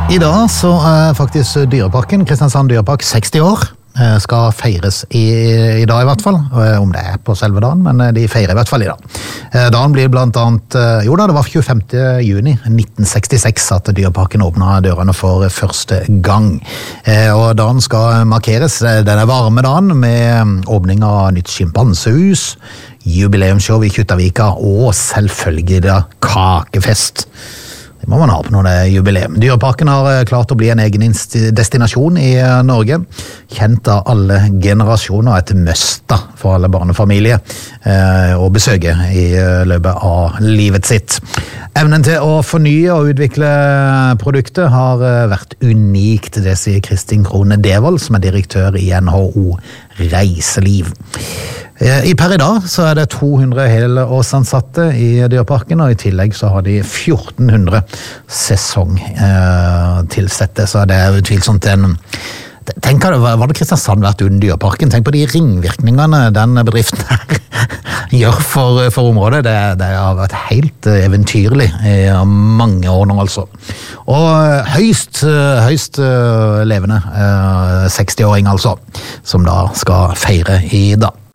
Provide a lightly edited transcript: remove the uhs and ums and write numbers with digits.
I dag så faktisk Dyreparken, Kristiansand Dyrepark, 60 år. Skal feires i dag i hvert fall, om det på selve dagen, men de feirer i hvert fall i dag. Dagen blir blant annet, det var 25. juni 1966 at Dyreparken åpnet dørene for første gang. Og dagen skal markeres, denne varme dagen, med åpning av nytt sjimpansehus, jubileumsshow i Kjuttaviga og selvfølgelig da kakefest. Det må man ha på når det jubileum. Dyreparken har klart å bli en egen destinasjon i Norge, kjent av alle generasjoner, et must for alle barnefamilier å besøke i løpet av livet sitt. Evnen til å fornye og utvikle produktet har vært unikt, det sier Kristin Krone Devold, som er direktør i NHO Reiseliv. Per i dag så det 200 helårsansatte i Dyreparken, og i tillegg så har de 1400 sesongtilsette, så det utvilsomt en... Tenk, hva det Kristiansand vært uten Dyreparken? Tenk på de ringvirkningene den bedriften her gjør for området. Det har vært helt eventyrlig i mange år nå, altså. Og høyst levende 60-åring, altså, som da skal feire i dag.